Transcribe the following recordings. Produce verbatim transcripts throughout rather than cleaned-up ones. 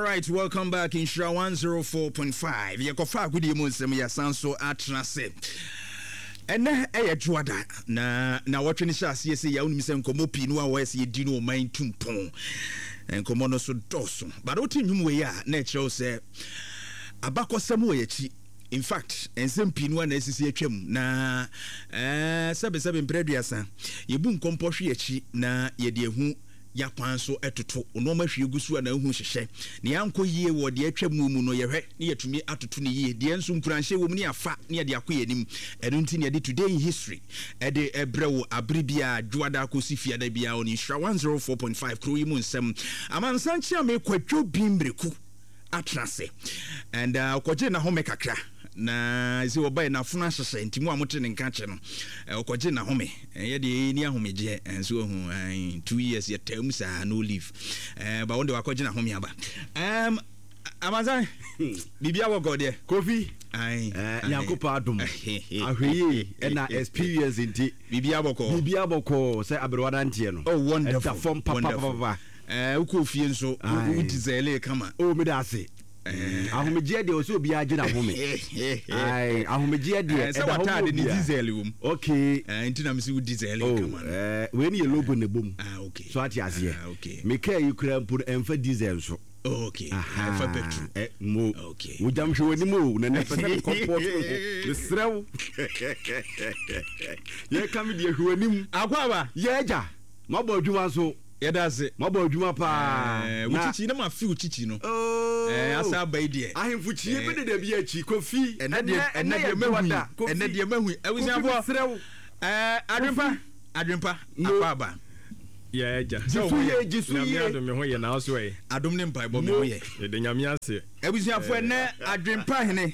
right, welcome back in Shra one oh four point five. Yakofa gudi munsem ya sanso atrase. Ene eye juada na na watwe ni shase yesi ya unimi se nkomo pinu a wese ye di no man tumpon. Nkomo no so doso. But oti nwum we ya na eche se abakosem we yachi. In fact, ensem pinu na esisi atwam na eh sebe sebe mpreduasa. Yebu nkompo hwe yachi na ye de hu ya kwanso etoto ono ma hwe gusu na hu hyehye ne yanko yie wo de atwa mu no ye hwe ne yetumi atoto ne yie de enso nkuranhye wo mu ne afa ne de akoye nim eno nti ne de today in history e de ebrewo abribia dwada kosi fiada bia oni Shra one oh four point five kro yi mu nsem amansanchi ame kwadwo bimbreku atrase and uh okoje na home kakra na zi obai na funa hyehye ntimu amote ne nka che no okoje na home ye de ni ahomeje enso hu two years ye term sa no leave eh ba wonde wakoje na home aba um amazan bibia wo god Kofi ai Yakopa adom ahweye na experience nti bibia boko bibia boko say aberwada ntie no oh wonderful form papa papa eh ukofie nso udizele kama oh me da ase eh ahomeje de oso obi age na home ai ahomeje de e da home ni diesel wom okay eh ntina me se udizele kama eh we ni logo ne bom ah okay so ati ase okay me kai ukra mpur emfa diesel so okay emfa petrol eh mo okay wo jam hwe wani mo na ne pese comport le srew ye kam de hwe wani mu akwa ba ye ja mabo adwuma so yedase mabo adwuma pa eh wuchichi na ma fi wuchichi no eh asa ba ide ahemfu chie be de bia chi Kofi ene de ene de mahu ene de mahu awusiafo eh adwempa adwempa apaba ya eja jisu ye jisu ye adom me ho ye na so ye adom ne mpai bo me ho ye de nyame ase awusiafo ene adwempa hene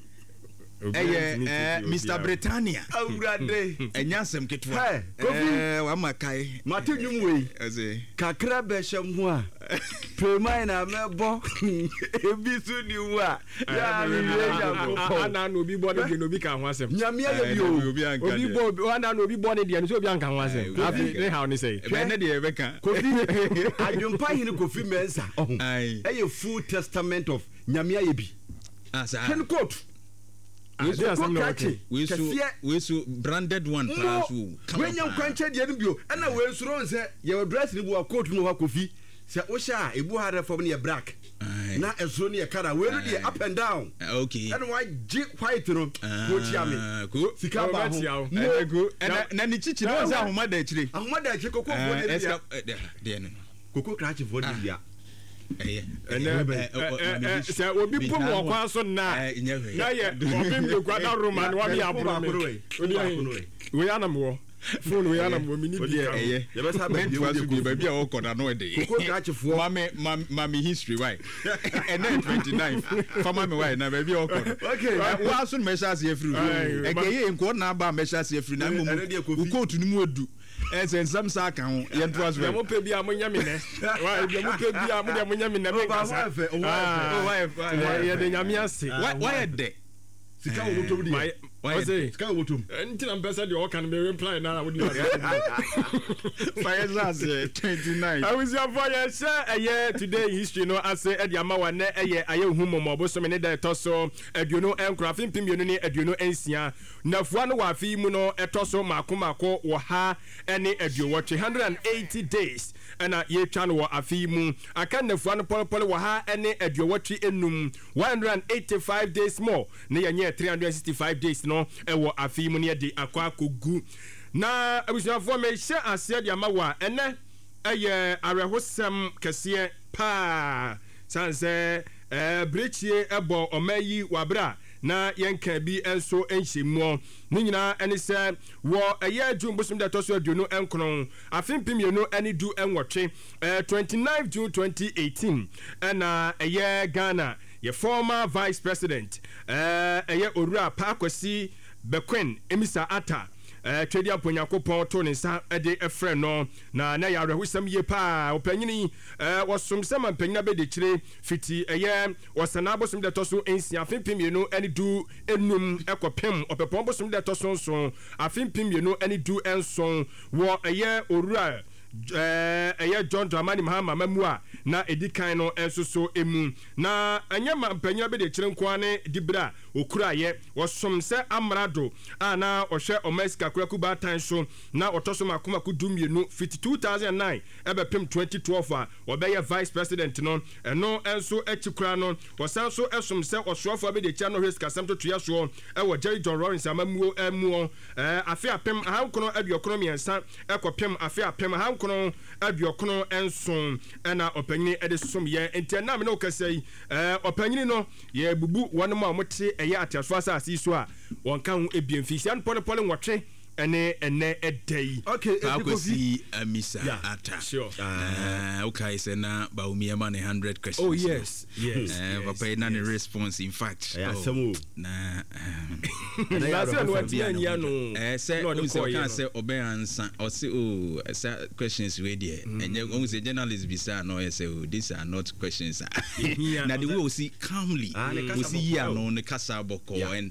eh Mister Britannia awurade enyasem ketwa eh wa makai matenwum we eze kakra be hyem a prema na mebo ebisu ni wa ya ya ana no obi bo de no bi kan ho asem nyame ya bi o obi bo ana no obi bo ne de no so obi an kan ho asem afi ne how ni say be ne de be kan Kofi adwumpa hine Kofi mensa ohun eh full testament of nyame ya bi asa ken quote we so we so branded one pass when you kwanche de nbio na we suro nse ye dress ni bu coat no Kofi se o sha ebu hare form ne black na esuro ne kara we no de up and down okay and why white no go tia me sika ba ho na na ni chichi no za ahoma da chire ahoma da chire kokko fo de dia de no kokko krachi fo de dia eh eh se obi pom wo kwa so na na ye obi mbe kwa na Roman wa bi aburo me we anamwo phone we anamwo mi ni bi ka ye be sa ba bi bi ba bi a wo koda no de kokko krachi fo mame mame history why and then twenty-nine for mame why na ba bi a wo koda okay wa so me sha se afru e ke ye nko na ba me sha se afru na mo ku kotu ni mu edu ese nsam sa kan ho ye nto aso mo pe bia mo nyame ne wa bia mo pe bia mo de mo nyame ne be kasa o wa ye de nyame ase wa ye de sika wo to bi wa say sika wo to ntina mpesa de o kan me reply na wo di fire zase twenty-nine I was your for say eh today history no ase e de ama wa na eh aye hu momo bo so me ne da to so aduno enkrafin pimienu ni aduno ensia nafua no wa fi mu no etoso mako mako wo ha ene aduo wo one hundred eighty days ana ye twa no wo afi mu aka nafua no polopolo wo ha ene aduo wo twi enum one hundred eighty-five days more ne ye three hundred sixty-five days no e wo afi mu ne de akwa akogu na abusuafo me hye ase de ama wa ene eye arehosem kese pa sanse eh brechie ebo omayi wabra na yenka bi enso enhyemu ni nyina ene se wo eye June bosom de toso aduonu enkron afimpim yenu ene du enwotwe eh twenty-nine June twenty eighteen na eye Ghana ye former vice president eh eye Orura Pakwasi Bekwin Emisa Ata eh twedi aponyakopon to ne sa ede efre no na na ya rehusam ye pa opanyini eh wasomsam ampanyina be de kire fiti eye wasana bosom de toso ensia afimpim yenu ene du enum ekopem opepon bosom de toso so afimpim yenu ene du enson wo eye Orura eh ɛyɛ John Dramani Mahama Mamua na edi kan no enso so emu na anyama mpanya be de kyere nkoa ne dibra okura ye wosom se amrado ana ohwe omeska kuraku batan so na otoso makoma kudumienu two thousand nine ebepem twenty twelve a obeye vice president no eno enso ekikura no wosan so esom se osofo be de kya no hweska sam to toya so e wo Jerry John Lawrence amamuo emu eh afi apem ahankono aduokono miensa ekopem afi apem ahankono aduokono enso ena opanyini ede som ye enti na me no kasai eh opanyini no ye bubu wonom a mote eye atiaso asase so a wonka ho ebiemfisi an pole pole nwotwe ene ene edai okay akosi amisa ata sure uh okay say na ba umiema ne one hundred questions oh yes yes uh papa na ne response in fact oh, na na say no atianya no eh say o say kan say oben ansa o say oh say questions we there enye o say journalists be say no say oh these are not questions na the way we see calmly we see here no ne kasa boko and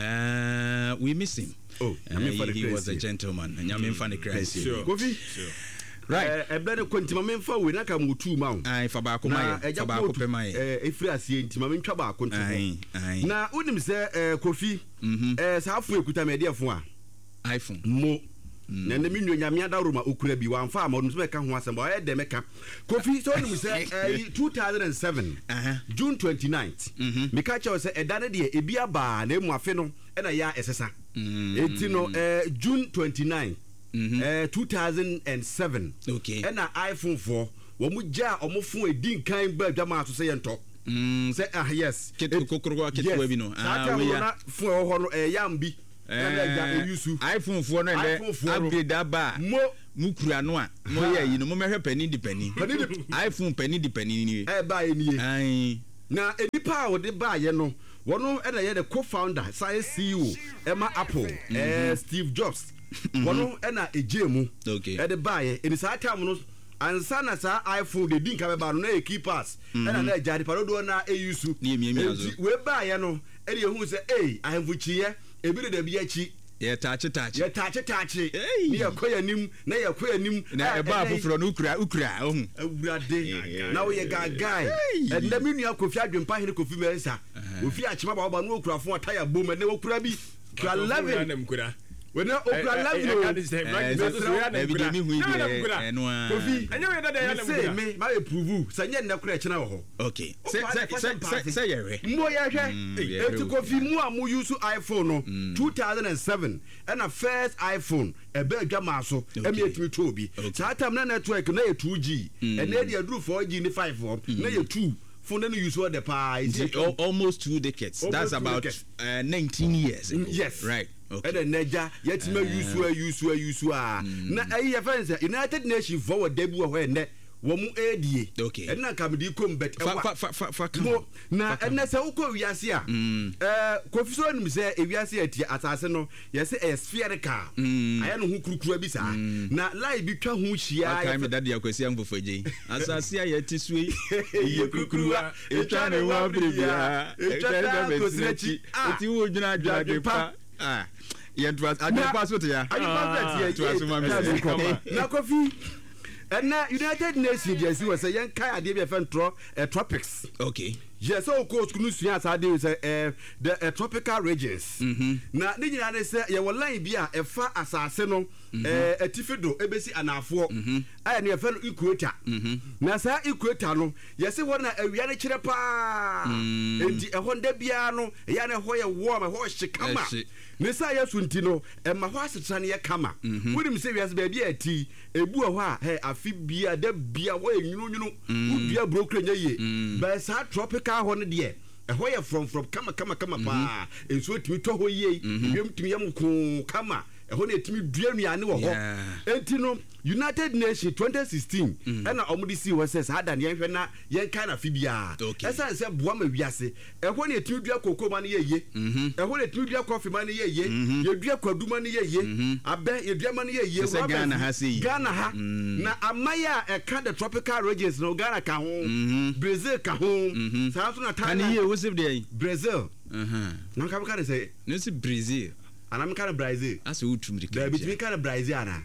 uh we miss him. Oh, uh, he, he was a gentleman. And I'm funny crazy. Sure. Kofi. Sure. Right. Eh, better kontima memfa we na ka mutu ma. Ai fa ba ko mai. Fa ba ko pe mai. Eh, efiri asie ntima mentwa ba ko ntwo. Ai, ai. Na unim se eh Kofi. Eh sa afu ekuta me de fo a. iPhone. Mo. Na na minyo nyame ada roma okura bi wan fa ma no se ka ho asem ba e de meka. Kofi so unim se eh two thousand seven. Uh-huh. June twenty-ninth. Me ka che se edane de e bia ba na emu afe no e na ya esesa. Eti no eh June twenty-ninth. Mm-hmm. Uh, two thousand seven. Okay. And na iPhone four. Wo mu ja omo fon edin kan ba dwama so say ento. Mm. Say ah yes. Ket kokoro ket we bi no. Ah we ya. Fon ho no eh yam bi. Eh yusu. iPhone four no le upgrade aba. Mo mukura no a. Mo ye yi no mo mehwe pani di pani. iPhone pani di pani ni. Eh ba ye ni. Ai. Na enipa wo de ba ye no. Wono e na ye the co-founder, science C E O, Emma Apple, mm-hmm. eh Steve Jobs. Wono e na ejemu. Okay. E de bae, eni sa time no ansa na sa iPhone de din ka be ba no na e keep pass. E na na jari parodo na e yusu. Ni emi emi azo. We bae no, e de hu se eh ahemfuchi ye, e bi de bi achi. Ye tache tache. Ye tache tache. Ni yakoya nim, na yakoya nim. Na e ba foforo no ukura ukura ohun. Awurade. Na we ye guy. E na mi nua Kofi Adwempa hene Kofi Mensa. Ofi achima ba ba no okura fon ataya bom na okura bi. eleven. When na okura eleven. E bi de mi hu ide eno a. Kofi. Anya we dada ya na okura. Me ma e prove. Sanye na kura chena wo ho. Okay. Say say say say yere. Mo ye hwe. E tu Kofi mu a mu use iPhone no two thousand seven. And a first iPhone e be adwama so e me etimi to obi. Sa time na network na e two G. E na e duru four G ni five na e two. Phone no use what the pie almost two decades. Almost that's about decades. Uh, nineteen years ago. Yes, right. Okay. And then Neja yet me use where use where use ah na eh friends United Nations for debut where ne wo mu edie okay and na kam di kom bet fa fa fa fa na and na se uko wiase a eh Kofi so nim se e wiase atie asase no yes e spherical aya no hu kurukura bi sa na lie bi twa ho hia ya me dade akwasi amfofo gye asase a yeti sui ye kurukura e twa ne wa bribia e twa da besinachi eti wo dwuna adwadwe pa ah ye twa adwa so to ya ayi twa so ma me na Kofi. And now United Nations yes was a young kai ade be fan tro tropics. Okay. Yes, so course kunu sua sa dey say eh the tropical regions. Na ne nyina ne say ye line bi a efa asase no eh atifido ebesi anafo. Aya ne efa no equator. Na sa equator no yes won na awia ne kire pa. Enti ehon da bia no ya ne ho ye warm ho hye kama. Ne sa ya sunti no e ma ho asetra ne ye kama. Wonim say wiase ba bia ati ebu ho a he afi bia da bia ho enyunu nyunu. Ubia brokre nya ye. Ba sa tropical ho ne de ehɔ yɛ from from kama kama kama pa enso timi tɔ hɔ yie wiem timi yam ko kama ehɔ na timi dua nuane wɔ hɔ enti no United Nations twenty sixteen ɛna ɔmo de si wɔ sɛ saa da ne yɛhwɛ na yɛn kan na fibia ɛsan sɛ boa ma wiase ehɔ na timi dua kokoo ma ne yɛ yie ehɔ na timi dua coffee ma ne yɛ yie yɛ dua kwadu ma ne yɛ yie abɛ yɛ dua ma ne yɛ yie sɛ Ghana ha sɛ Ghana ha na amaya ɛka the tropical regions no Ghana ka ho Brazil ka ho saa so na Can you use it Brazil uh-huh na ka ka say no si Brazil ana me ka Brazil aso utumri ka bi mi ka Brazil ana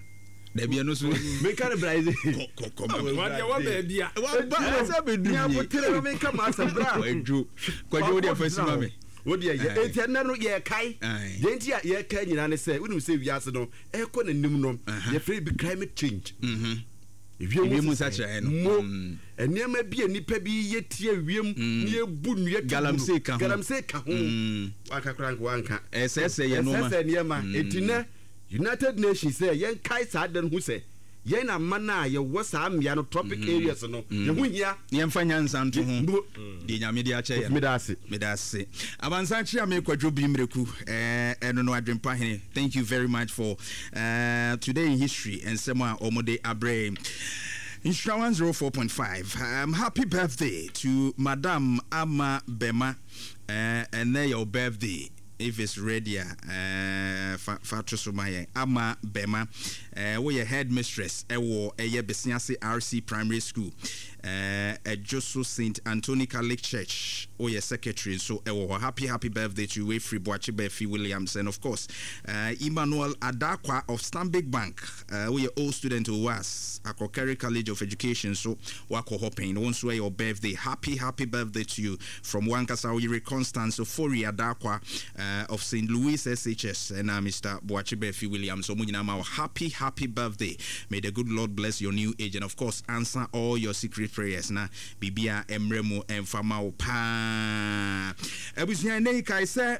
Debi no so me kan Brazil What you want baby? wa ba sa be du ya potere me kan ma sabra waju kwajo de afasi ma me wo de ye enti na no ye kai ye enti ye kai nyina ne se wonu se wiase no e ko na nim no ye free be climate change mhm wiem mu sa kire no enema bi anipa bi ye tie wiem ne ebu nu ye galamse ka ho galamse ka ho aka krank wanka ss ye no ma ss enema etina United Nations say yen kai sa den hu se yen na mana ye wo sa amia no tropic areas no ye hu hia ye mfa nyansa nto ho de nyame de ache ye medase medase abansa chi ame kwadwo bi mreku eh eno no adwempa hene. Thank you very much for uh today in history and sema omode abre Instra one oh four point five. Um, happy birthday to Madame Ama Bema, uh, and then your birthday. If it's ready, uh, Fatrosumaya Ama Bema, uh, we your headmistress, Ewo, Eye Besiasi R C Primary School, uh, at Joso Saint Anthony Catholic Church, or your secretary. So, Ewo, happy, happy birthday to Wefri Boachi Befi Williams, and of course, uh, Emmanuel Adakwa of Stanbic Bank, uh, we your old student who was at Kokeri College of Education. So, Wako Hopin, once way your birthday, happy, happy birthday to you from Wankasa Oyiri Constance Ofori Adakwa. Uh, Uh, of Saint Louis S H S and uh, Mister Boachi Befi Williams. So, happy, happy birthday. May the good Lord bless your new age and, of course, answer all your secret prayers. Na Bibia Emremo and Famao Pa. Ebusia Neika say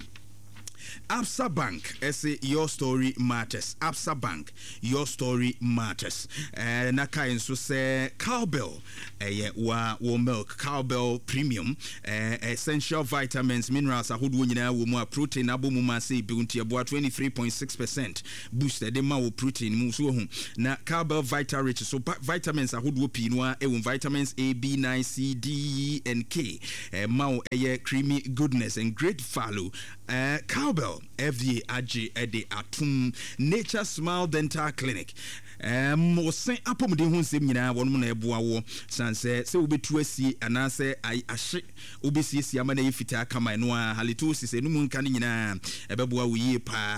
Absa Bank, say your story matters. Absa Bank, your story matters. Uh, Naka so say cowbell, eh, wa wa milk, cowbell premium, uh, essential vitamins, minerals, a hood winner, more protein, abu muma say bounty about twenty-three point six percent boosted the ma protein musu na cowbell vital rich. So vitamins a hood wopinwa, e vitamins A, B, nine, C, D, E, and K. Uh, Mao a creamy goodness and great value. Uh, cowbell F D A Ag Ede Atum Nature Smile Dental Clinic. Um, was saying upon the Hunsim Yina, one moon a boa, Sanse, so be to a sea, and I say, I ash Ubisi Yamane Fita Kamanoa, Halitosis, and Moon Canina, a babua we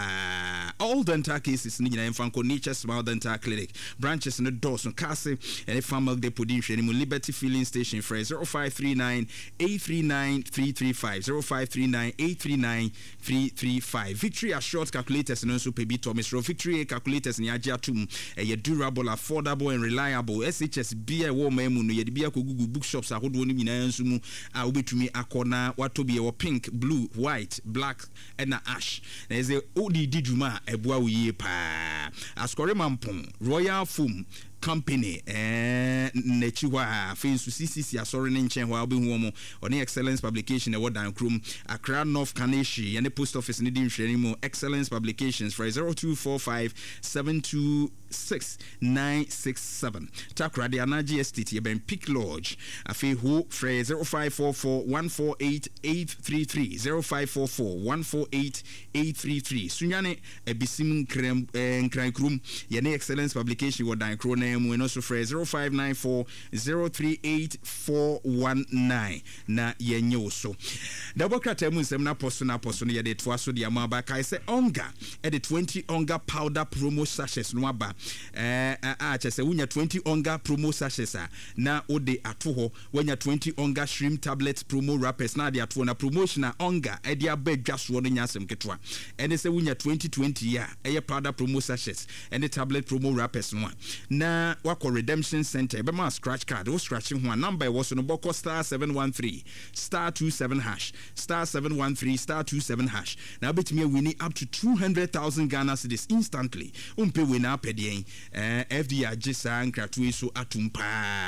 pa. All dental cases in Nina and Franco Nature Smile Dental Clinic, branches in the Dawson Castle, and a farmer de Pudition, Liberty Filling Station, phrase zero five three nine eight three nine three three five, zero five three nine eight three nine three three five. Victory Assured calculators and also Pebi Thomas Row. Victory calculators in Yajatum, a durable, affordable, and reliable. S H S be a woman, Yadibia Google bookshops, I would want to be Nansumu, I will be to me a corner, what to be a pink, blue, white, black, and ash. There's a O D Dijuma, a boy pa. Ascoremampon, Royal Foam Company, eh, Nechiwa, Fins to C C C, sorry, Ninchen, while being woman on the Excellence Publication, a word down Crum, Accra North Kaneshi, and the post office needing anymore. Excellence Publications for zero two four five seven two six nine six seven. Takra the Anaji Estate, Ben Peak Lodge, a fee who for zero five four four one four eight eight three three, zero five four four one four eight eight three three. Sunyane, a bisim crem and crank room, Yane Excellence Publication, what down Crone. We also for zero five nine four zero three eight four one nine na yenyo so double cratem semna posto na posto ya de twaso de amaba kai say onga e de twenty onga powder promo sachets no aba eh a che say unya twenty onga promo sachets a na ode ato ho wanya twenty onga shrimp tablets promo wrappers na de ato na promotion na onga e de aba dwaso no nyasem ketwa e de say unya twenty twenty ya e powder promo sachets and the tablet promo wrappers no na Wako Redemption Center, Bema scratch card, or scratching one number was on a Boko star seven one three, star two seven hash, star seven one three, star two seven hash. Now bet me winning up to two hundred thousand Ghana cedis instantly. Umpe win up at the F D R Jisa and Kratuiso Atumpa.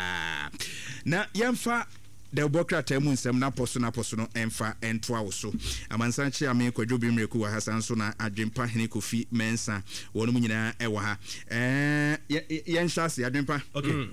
Now, Yamfa. The Bokra Temu Sem na Posona Posono Enfa and Twaso. Amansanchi Ame Kwadwobi Mreku wa Hasan so na Adwempa Hene Kofi Mensa. Wonu nyina ewa ha. Eh yen shase Adwempa. Okay.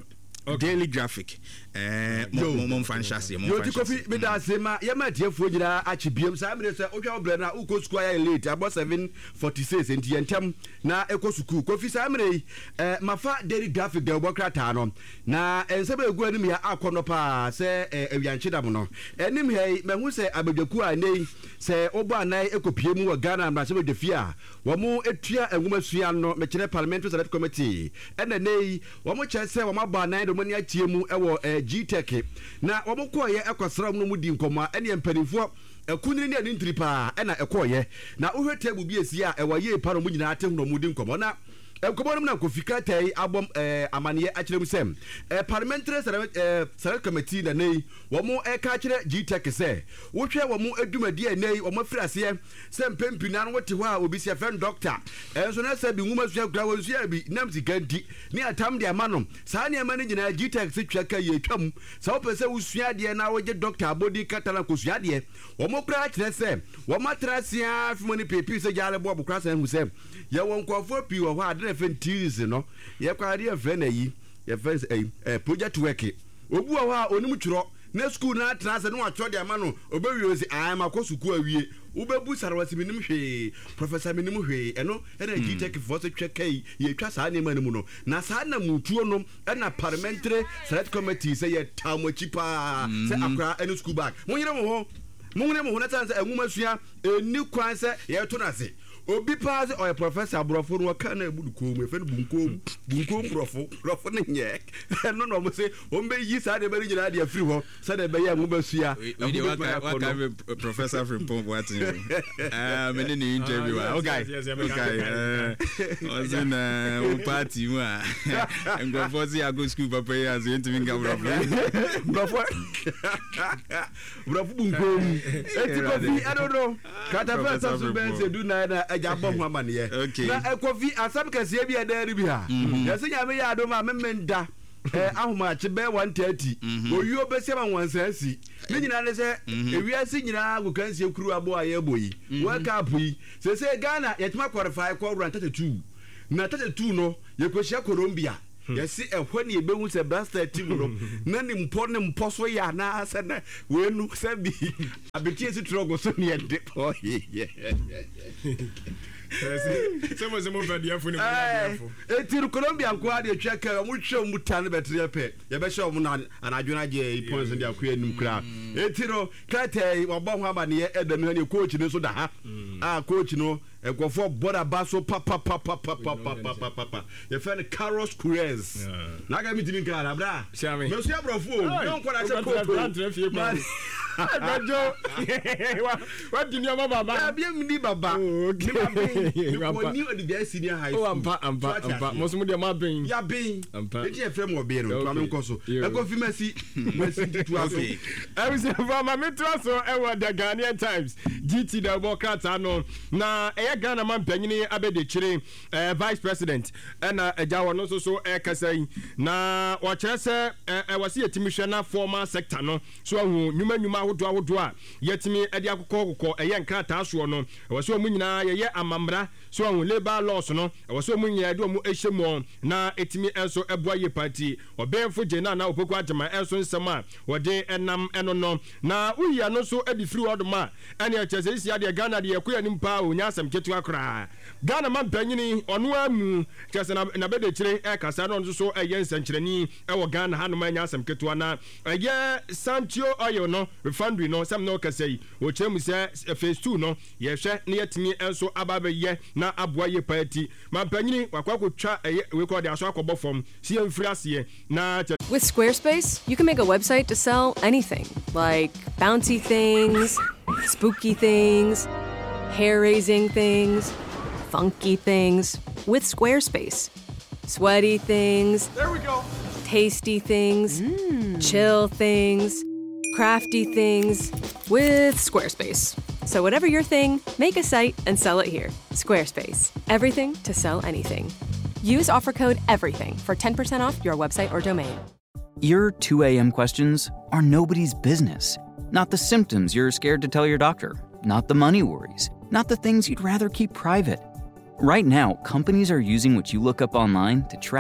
Daily Graphic. Eh, mo mo mfa nhyase mo mfa nhyase. Yo me da se ma ye ma tiefo nyina achi biem sa me say ohwa obra na uko school ya late about seven forty-six enti yentem na ekọ school Kofi sa me eh mafa Daily Graphic de obokrata no na ense ba egu anim ya akono pa se awianche dam no enim he mehu se abadwaku a nei se obo anan ekopie mu wa Ghana na se bedefia wo mo etua enwuma sua no me kire parliamentary select committee ena nei wo mo kire se wo maba anan do mani atie mu ewo G Tech na wo mo koye ekosram no mu di nkoma ene empanifo ekunini ne ntiri pa ena ekoye na ohwe table bi esi a ewo ye pa no mu nyina ate no mu di nkoma na Komorum na Kofika tai abom eh amaniye akire mu sem eh parliamentary eh select committee na nei wo mo e ka akire G Tech se wo hwe wo mo adumadi nei wo mo firase se mpempi na no wote ho a obi se fen doctor enso na se bi nwuma sua kura wo sua bi nam siganti ni atam de amanom sa ne ma ne nyina G Tech se twa ka ye twam sa wo pese wo sua de na wo je doctor abodi katala ko sua de wo mo kura akire se wo matrasia fumoni pepi se jale bo bokra se hu se ye won kwafo pi wo ho ade fentiris no ye kwade e fe na yi ye fe eh project work obu wo ha onim twuro na school na trans no atwo de ama no obewi ozi am akosuku awie ubebu sarwasi minim hwe professor minim hwe eno ena G Tech for se tweka ye twa saa ne manu no na saa na mutuo no ena parliamentary select committee say ye tamochi pa say akra eno school bag munyere mo ho munyere mo ho na tanse enwuma sua eni kwan se ye to na se obi pass or professor brofo no ka na ebudu ko me fe bunko bunko brofo brofo ne nye no no mo se o mbe yi sa de bari nyina de afiri ho sa de be ya ngo basua professor from Pomp what ah me ne interview okay okay was in a party mu a ngo for see go school papa ya so ntimi nga brofo brofo brofo bunko eti ko fi I don't know kata professor so ben se do na ajabo ho amane na ekofi asam kase bi ada ri bi ha yesi nya me ya do ma memenda eh ahoma che be one thirty oyuo be se ma wansansi ni nyina ne se ewiase nyina agokansi kuru abo aye boyi world cup yi se se Ghana yetima qualify ko run thirty-two na thirty-two no yekohia Colombia yesi ehwe ne ebehu se blaster team no na ni mpo ne mpo so ya na ase na wenu se bi abetie si trogo so ne de oh yeah se mo se mo fa dia fu ne mo dia fu e ti Colombia ko ade twa ka mo hwe mu tane betre pe ye be hwe mo na anadwona je points ndi akwa nim kra e ti no kate wo bo ho amane ye eda no ne coach ne so da ha ah coach no ekofo border baso pa pa pa pa pa pa pa pa pa ye fe ne Carlos Cruz na ga mi timi kra bra me so abrofo no nko na che coach Bajo what do you know baba ya bi mi baba okay we knew at the senior high school oh ampa ampa ampa mo so mo de ma ben ya ben e je frem obi no to am nko so e go fi masi masi tu aso e we say for ma me to aso e wa the Ghanaian Times G T the Bokata no na e Ghana man panyini abede kire vice president na eja wono so so e kasai na wa kire se e wase yetimi hwe na former sector no so ahu nyuma nyuma ahodo ahodo a yetimi ade akokọ kokọ eye nkrata so no wase omu nyina ye amamra so ahu labor laws no wase omu nyina de omu ehyemu na etimi enso eboa ye party obenfo je na na opoku agema enso nsem a wode enam eno no na uya no so edi free word ma ene echese isi ade Ghana de yakoya nimpa onya asem ketu akra Ghana man panyini ono amu chese na na bede kire e kasa no so eye nsankyerani e wo Ghana ha no ma nya asem ketu na eye Sancho oil no refinery no sam no kasai wo chemu se phase two no ye hwe na yetimi enso ababe ye na aboa ye party man panyini wakwakotwa eye we call the aso akobo form si emfiri ase na. With Squarespace, you can make a website to sell anything, like bouncy things, spooky things, hair-raising things, funky things. With Squarespace, sweaty things. There we go. Tasty things, mm. chill things, crafty things. With Squarespace. So whatever your thing, make a site and sell it here. Squarespace. Everything to sell anything. Use offer code EVERYTHING for ten percent off your website or domain. Your two a.m. questions are nobody's business. Not the symptoms you're scared to tell your doctor. Not the money worries. Not the things you'd rather keep private. Right now, companies are using what you look up online to track,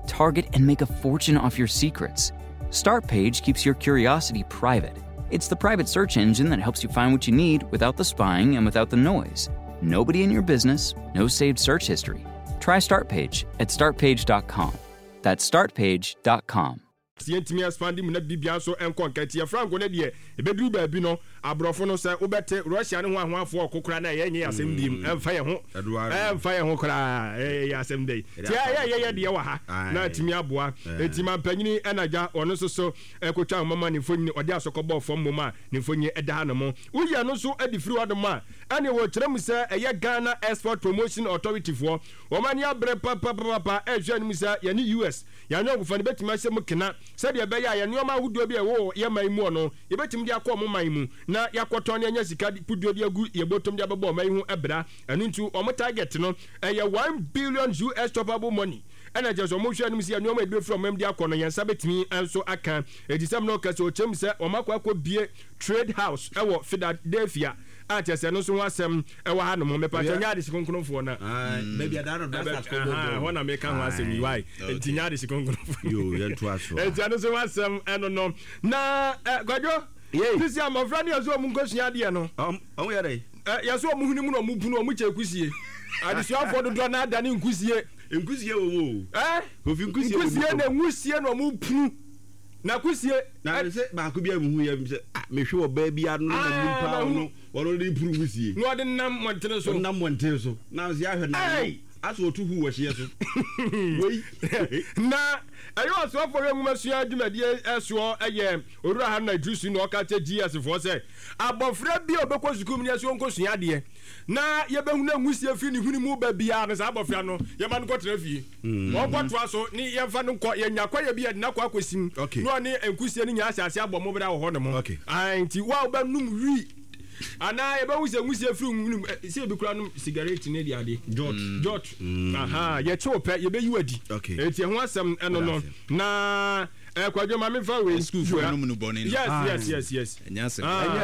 target, and make a fortune off your secrets. Startpage keeps your curiosity private. It's the private search engine that helps you find what you need without the spying and without the noise. Nobody in your business, no saved search history. Try Startpage at start page dot com. That's start page dot com. Sientimi expandi mu na bibia so enko nkati franco ne de e beduru ba bi no abrofo no se obete Russia ne ho ahoafo okokora na ye nye asem biem emfa ye ho emfa ye ho kora eh asem dei ti ya ye ye de ye wa ha na timi aboa etima panyini enaja ono so so ekotwa mama ne fonyi ode asokobọ fom moma ne fonyi eda ha no mo uya no so adifiri wadoma ane wo kyerem se eye Ghana Export Promotion Authority fo o mani abre papa papa e hwe ni se ye ni U S ya nyo gufani betima se mu kena se de be ya ye nneoma hudo bi e wo ye man mu no ye betim de akọ mo man mu na yakoto ne anya sika pudo de agu ye botom de abebo man hu ebra anu ntu o mo target no e ye one billion U S toppable money ena je so mo hwe anim se ye nneoma e from mem de akọ no ye nsa betimi enso aka edisem no ka se o chem se o makwa akọ bie trade house e wo Philadelphia ati ese no so ho asem e wa ha no mo mepa nya de sikonkonfo na ah maybe ada no that's ko ah ho na me kan ho asem yi why enti nya de sikonkonfo yo ye to aso enti ano so asem eno no na gwadwo this am of radio so mu nkosua de no um o ya dai ya so mu hunu mu no mu bunu o mu chekusie adisuafo dodo na ada ne nkusie nkusie wo wo eh ofi nkusie nkusie na nwusie no mu punu na kusie na se ba ko bia mu hu ya se ah me hwe oba bia no na mu pa no wono de puru kusie no de nam montere so nam montere so na se ahwe na aso otu hu wo hye so wei na ayo so for enwuma sua adwumadi eso eye orura ha na idrusu no okache G S fo se abofra bi obekọ sukum ni eso nkosua de na ye behu na nwusie fi ni huni mu ba bia no sa abofra no ye ma no kọtara fi wo kọto aso ni ye fa no kọ ye nyakwa ye bia na kwa akosim no ni enkusie ni nya asase abom bra wo ho no mo anti wa obanum wi ana ebe wuze wuze free num se bi kura num cigarette ne dia de jot jot aha ye chope ye be yiwadi eti ho asem eno no na e kwadwo ma me fa we school for num no bone no yes yes yes yes enya asem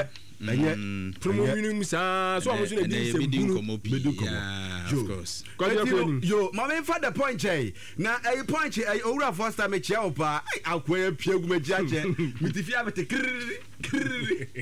enye promo minimum sa so amuso na bi se bunu meduko of course yo ma me fa the point eh na e point eh owura first time chia opa akwa pia guma jaje mitifia bete kriri kriri